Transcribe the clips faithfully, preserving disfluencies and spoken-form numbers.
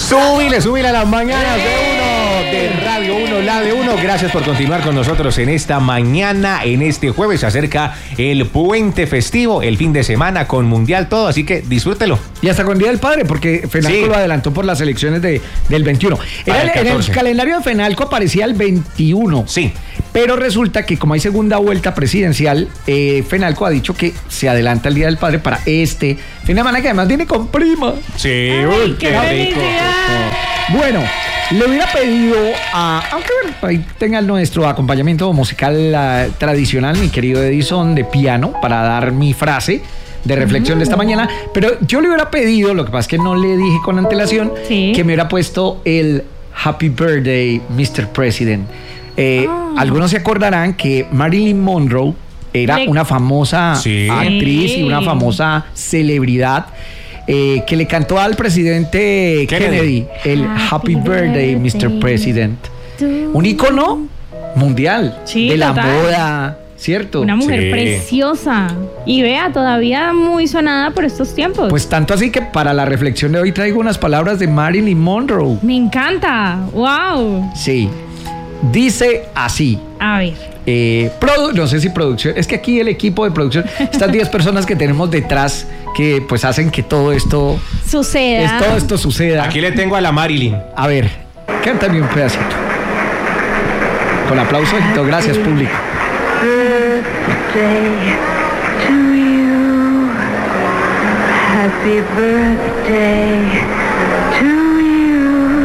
Súbile, súbile a las mañanas de uno, de Radio uno, la de uno. Gracias por continuar con nosotros en esta mañana, en este jueves. Se acerca el puente festivo, el fin de semana con Mundial, todo, así que disfrútelo. Y hasta con Día del Padre, porque Fenalco sí. lo adelantó por las elecciones de, del veintiuno. Era el, en el calendario de Fenalco aparecía el veintiuno. Sí. Pero resulta que como hay segunda vuelta presidencial, eh, Fenalco ha dicho que se adelanta el Día del Padre para este fin de semana, que además viene con prima. Sí, Ay, uy, qué, qué rico. Bueno, le hubiera pedido a, aunque bueno, ahí tenga nuestro acompañamiento musical uh, tradicional, mi querido Edison, de piano, para dar mi frase de reflexión mm. de esta mañana, pero yo le hubiera pedido, lo que pasa es que no le dije con antelación, ¿sí? que me hubiera puesto el Happy Birthday, mister President. Eh, oh. Algunos se acordarán que Marilyn Monroe era le... una famosa sí. actriz y una famosa celebridad eh, que le cantó al presidente Kennedy, Kennedy el Happy, Happy Birthday, birthday, mister President. Un ícono mundial sí, de la total. moda, ¿cierto? Una mujer sí. preciosa. Y vea, todavía muy sonada por estos tiempos. Pues tanto así que para la reflexión de hoy traigo unas palabras de Marilyn Monroe. Me encanta. ¡Wow! Sí. Dice así. A ver. Eh, produ- no sé si producción. Es que aquí el equipo de producción, estas diez personas que tenemos detrás, que pues hacen que todo esto suceda. Es, todo esto suceda. Aquí le tengo a la Marilyn. A ver, cántame un pedacito. Con aplauso y todo. Gracias, público. Birthday to you. Happy birthday to you.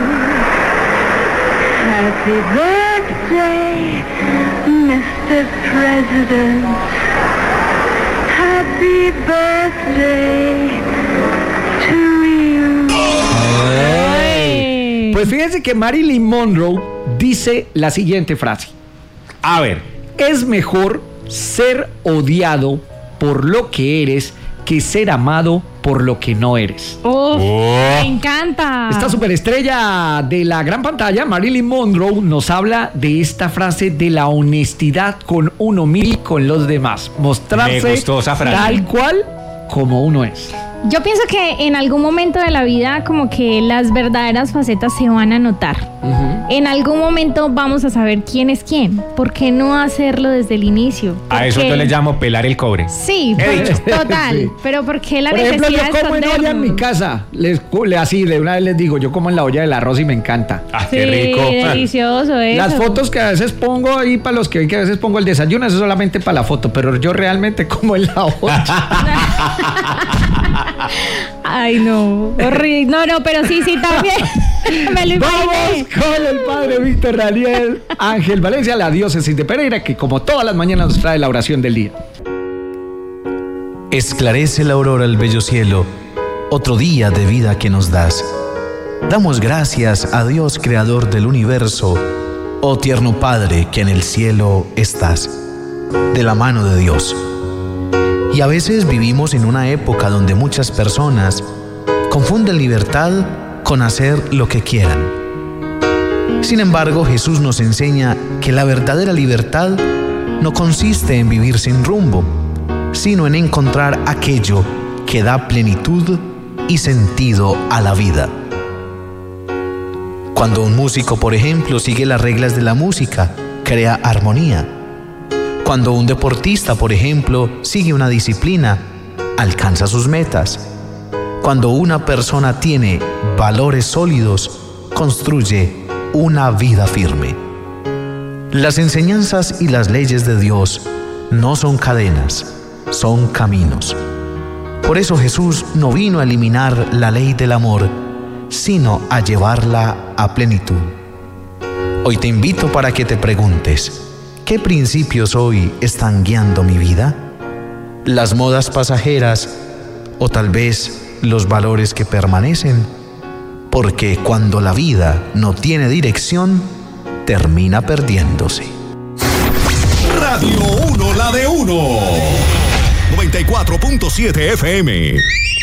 Happy birthday, mister President. Happy birthday to you. Ay. Pues fíjense que Marilyn Monroe dice la siguiente frase. A ver. Es mejor ser odiado por lo que eres que ser amado por lo que no eres. Uf, oh. Me encanta. Esta superestrella de la gran pantalla, Marilyn Monroe, nos habla de esta frase de la honestidad con uno mismo y con los demás. Mostrarse Me gustó esa frase. Tal cual como uno es. Yo pienso que en algún momento de la vida como que las verdaderas facetas se van a notar. Uh-huh. En algún momento vamos a saber quién es quién. ¿Por qué no hacerlo desde el inicio? A eso yo le llamo pelar el cobre. Sí, por, total. Sí. Pero ¿por qué la por necesidad ejemplo, yo de como en olla en mi casa. Les, le, así, de una vez les digo, yo como en la olla del arroz y me encanta. Ah, sí, qué rico. Delicioso eso. Las fotos que a veces pongo ahí para los que ven que a veces pongo el desayuno, eso es solamente para la foto, pero yo realmente como en la olla. Ay, no, horrible. No, no, pero sí, sí, también. Me lo Vamos con el padre Víctor Daniel Ángel Valencia, la diócesis de Pereira, que como todas las mañanas nos trae la oración del día. Esclarece la aurora el bello cielo, otro día de vida que nos das. Damos gracias a Dios, creador del universo, oh tierno Padre que en el cielo estás, de la mano de Dios. Y a veces vivimos en una época donde muchas personas confunden libertad con hacer lo que quieran. Sin embargo, Jesús nos enseña que la verdadera libertad no consiste en vivir sin rumbo, sino en encontrar aquello que da plenitud y sentido a la vida. Cuando un músico, por ejemplo, sigue las reglas de la música, crea armonía. Cuando un deportista, por ejemplo, sigue una disciplina, alcanza sus metas. Cuando una persona tiene valores sólidos, construye una vida firme. Las enseñanzas y las leyes de Dios no son cadenas, son caminos. Por eso Jesús no vino a eliminar la ley del amor, sino a llevarla a plenitud. Hoy te invito para que te preguntes, ¿qué principios hoy están guiando mi vida? ¿Las modas pasajeras o tal vez los valores que permanecen? Porque cuando la vida no tiene dirección, termina perdiéndose. Radio uno, la de uno. noventa y cuatro punto siete F M.